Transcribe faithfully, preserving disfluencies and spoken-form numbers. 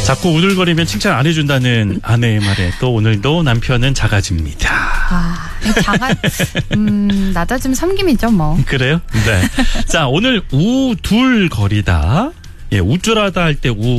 자꾸 우들거리면 칭찬 안 해준다는 아내의 말에 또 오늘도 남편은 작아집니다. 아, 작아, 음, 낮아지면 섬김이죠, 뭐. 그래요? 네. 자, 오늘 우둘거리다. 예, 우쭐하다 할 때 우.